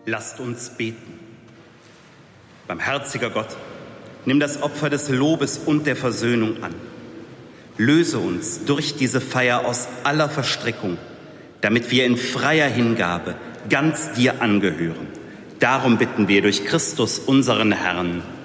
Lasst uns beten. Barmherziger Gott, nimm das Opfer des Lobes und der Versöhnung an. Löse uns durch diese Feier aus aller Verstrickung, damit wir in freier Hingabe ganz dir angehören. Darum bitten wir durch Christus, unseren Herrn.